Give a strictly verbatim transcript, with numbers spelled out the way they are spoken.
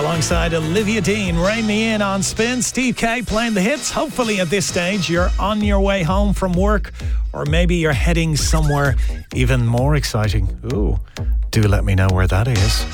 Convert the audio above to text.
alongside Olivia Dean. Rain Me In on Spin. Steve K playing the hits. Hopefully at this stage you're on your way home from work, or maybe you're heading somewhere even more exciting. Ooh, do let me know where that is.